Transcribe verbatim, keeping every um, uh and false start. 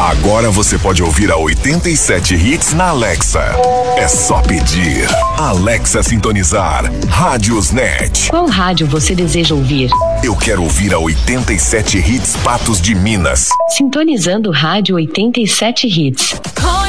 Agora você pode ouvir a oitenta e sete Hits na Alexa. É só pedir. Alexa sintonizar. Rádios Net. Qual rádio você deseja ouvir? Eu quero ouvir a oitenta e sete Hits Patos de Minas. Sintonizando Rádio oitenta e sete Hits.